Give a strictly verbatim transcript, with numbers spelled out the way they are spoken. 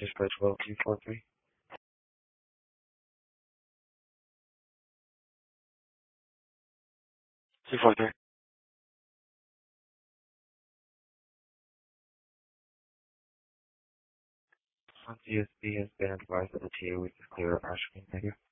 Dispatch well two four three. two four three. Once U S B has been advised of the T O, we can clear our screen. Thank you.